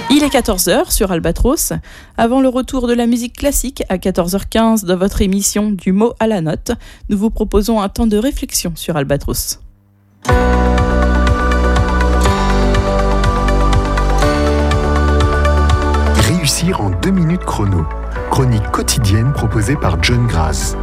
Il est 14h sur Albatros. Avant le retour de la musique classique à 14h15 dans votre émission Du mot à la note, nous vous proposons un temps de réflexion sur Albatros. Réussir en 2 minutes chrono. Chronique quotidienne proposée par John Graz.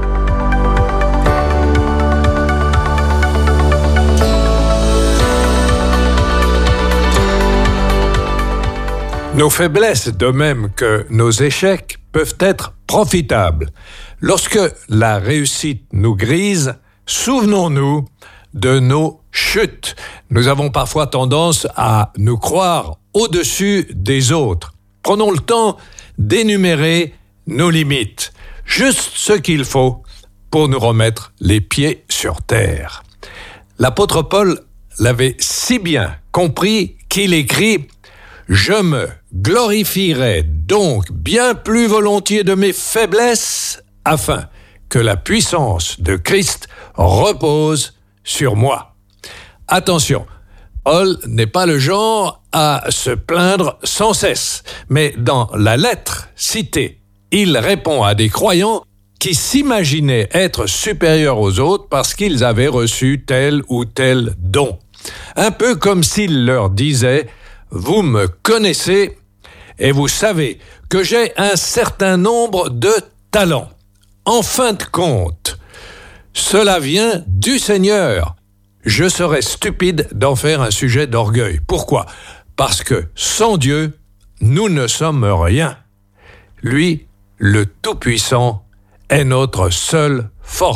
Nos faiblesses, de même que nos échecs, peuvent être profitables. Lorsque la réussite nous grise, souvenons-nous de nos chutes. Nous avons parfois tendance à nous croire au-dessus des autres. Prenons le temps d'énumérer nos limites, juste ce qu'il faut pour nous remettre les pieds sur terre. L'apôtre Paul l'avait si bien compris qu'il écrit « Je me glorifierai donc bien plus volontiers de mes faiblesses afin que la puissance de Christ repose sur moi. » Attention, Paul n'est pas le genre à se plaindre sans cesse, mais dans la lettre citée, il répond à des croyants qui s'imaginaient être supérieurs aux autres parce qu'ils avaient reçu tel ou tel don. Un peu comme s'il leur disait « Vous me connaissez et vous savez que j'ai un certain nombre de talents. En fin de compte, cela vient du Seigneur. Je serais stupide d'en faire un sujet d'orgueil. Pourquoi ? Parce que sans Dieu, nous ne sommes rien. Lui, le Tout-Puissant, est notre seule force. »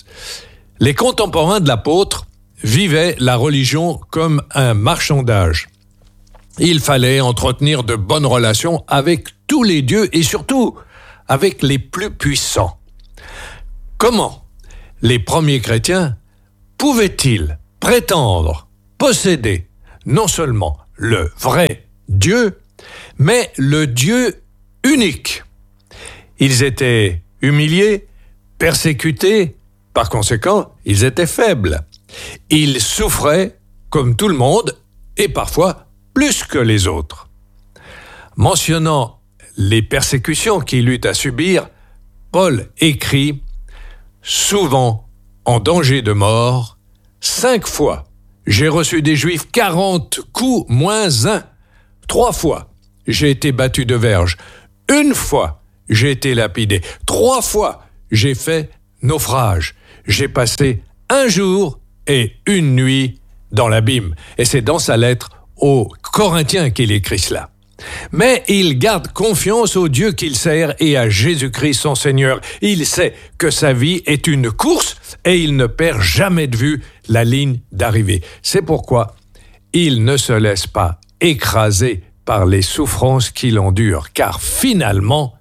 Les contemporains de l'apôtre vivaient la religion comme un marchandage. Il fallait entretenir de bonnes relations avec tous les dieux et surtout avec les plus puissants. Comment les premiers chrétiens pouvaient-ils prétendre posséder non seulement le vrai Dieu, mais le Dieu unique? Ils étaient humiliés, persécutés, par conséquent, ils étaient faibles. Ils souffraient comme tout le monde et parfois plus que les autres. Mentionnant les persécutions qu'il eut à subir, Paul écrit « Souvent en danger de mort, 5 fois j'ai reçu des Juifs 40 coups moins 1. 3 fois j'ai été battu de verge. 1 fois j'ai été lapidé. 3 fois j'ai fait naufrage. J'ai passé 1 jour et 1 nuit dans l'abîme. » Et c'est dans sa lettre aux Corinthiens qu'il écrit cela. Mais il garde confiance au Dieu qu'il sert et à Jésus-Christ son Seigneur. Il sait que sa vie est une course et il ne perd jamais de vue la ligne d'arrivée. C'est pourquoi il ne se laisse pas écraser par les souffrances qu'il endure, car finalement,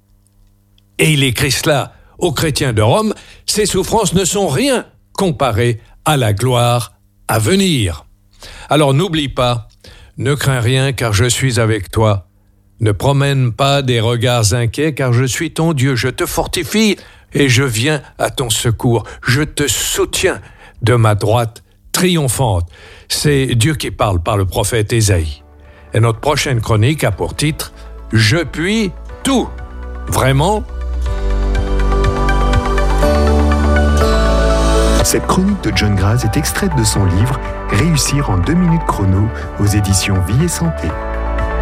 et il écrit cela aux chrétiens de Rome, ces souffrances ne sont rien comparées à la gloire à venir. Alors n'oublie pas, ne crains rien car je suis avec toi. Ne promène pas des regards inquiets car je suis ton Dieu. Je te fortifie et je viens à ton secours. Je te soutiens de ma droite triomphante. C'est Dieu qui parle par le prophète Ésaïe. Et notre prochaine chronique a pour titre « Je puis tout ». Vraiment ? Cette chronique de John Graz est extraite de son livre « Réussir en 2 minutes chrono » aux éditions Vie et Santé.